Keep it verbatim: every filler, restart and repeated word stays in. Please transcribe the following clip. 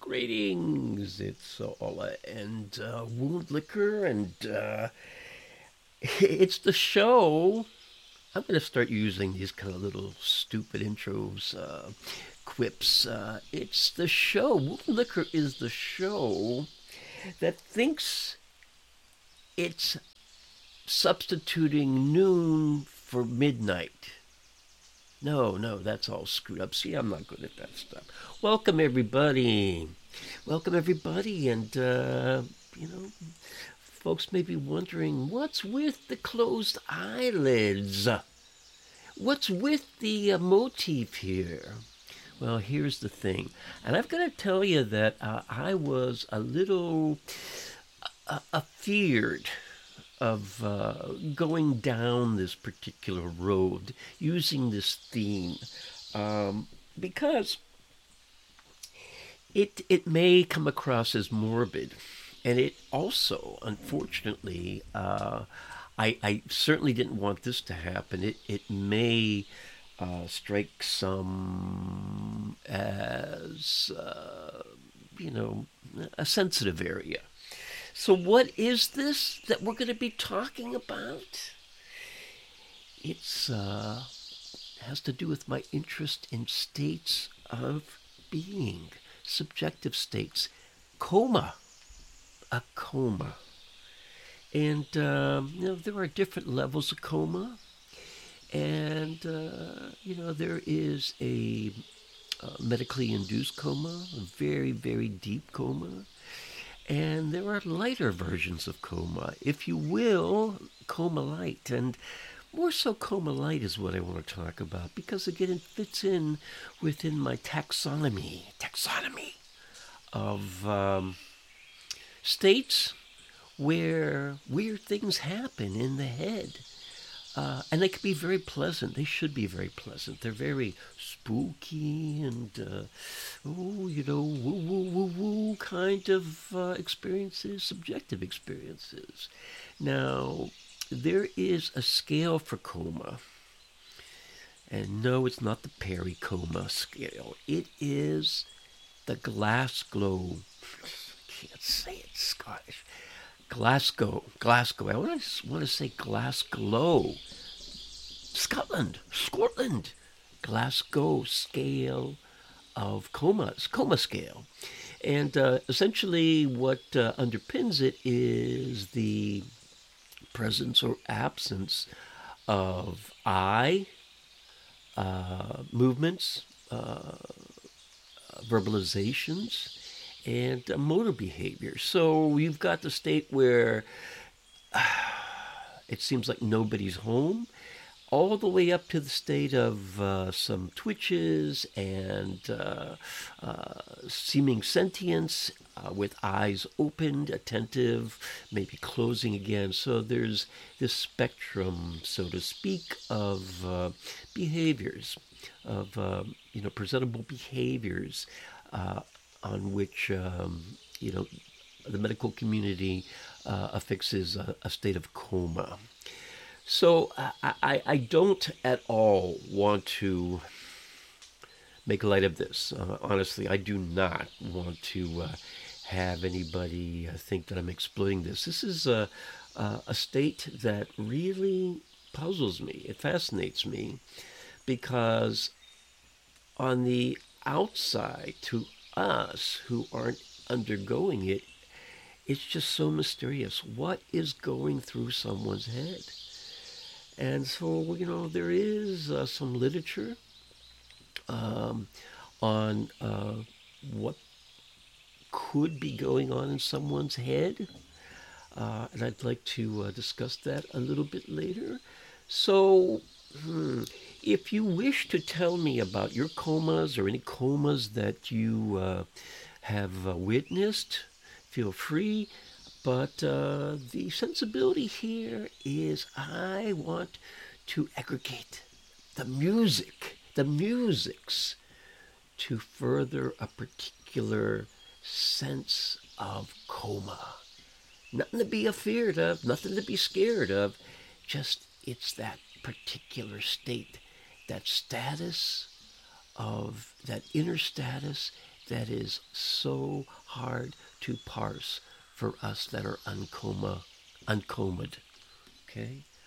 Greetings, it's Ola and uh, Wound Liquor, and uh, it's the show. I'm going to start using these kind of little stupid intros, uh, quips. Uh, it's the show. Wound Liquor is the show that thinks it's substituting noon for midnight. No, no, that's all screwed up. See, I'm not good at that stuff. Welcome, everybody. Welcome, everybody. And, uh, you know, folks may be wondering, what's with the closed eyelids? What's with the uh, motif here? Well, here's the thing. And I've got to tell you that uh, I was a little uh, afeared of uh, going down this particular road using this theme um, because it it may come across as morbid, and it also, unfortunately, uh, I, I certainly didn't want this to happen. It it may uh, strike some as uh, you know a sensitive area. So what is this that we're going to be talking about? It's uh, has to do with my interest in states of being, subjective states, coma, a coma, and um, you know there are different levels of coma, and uh, you know there is a uh, medically induced coma, a very very deep coma. And there are lighter versions of coma, if you will, coma light. And more so coma light is what I want to talk about because, again, it fits in within my taxonomy, taxonomy of um, states where weird things happen in the head. Uh, and they can be very pleasant. They should be very pleasant. They're very spooky and, uh, oh, you know, woo, woo, woo, woo kind of uh, experiences, subjective experiences. Now, there is a scale for coma. And no, it's not the Perry coma scale. It is the Glasgow, I can't say it Scottish, Glasgow, Glasgow. I want to want to say Glasgow, Scotland, Scotland, Glasgow scale of comas, coma scale, and uh, essentially what uh, underpins it is the presence or absence of eye uh, movements, uh, verbalizations, and uh, motor behavior. So you've got the state where uh, it seems like nobody's home, all the way up to the state of uh, some twitches and uh, uh, seeming sentience uh, with eyes opened, attentive, maybe closing again. So there's this spectrum, so to speak, of uh, behaviors, of uh, you know presentable behaviors uh, on which um, you know the medical community uh, affixes a, a state of coma. So I, I, I don't at all want to make light of this. Uh, honestly, I do not want to uh, have anybody uh, think that I'm exploiting this. This is a, a, a state that really puzzles me. It fascinates me because on the outside, to us who aren't undergoing it, it's just so mysterious. What is going through someone's head? And so, you know, there is uh, some literature um, on uh, what could be going on in someone's head. Uh, and I'd like to uh, discuss that a little bit later. So, hmm, if you wish to tell me about your comas or any comas that you uh, have uh, witnessed, feel free. But uh, the sensibility here is I want to aggregate the music, the musics, to further a particular sense of coma. Nothing to be afeared of, nothing to be scared of, just it's that particular state, that status of, that inner status that is so hard to parse for us that are uncoma, uncombed. Okay?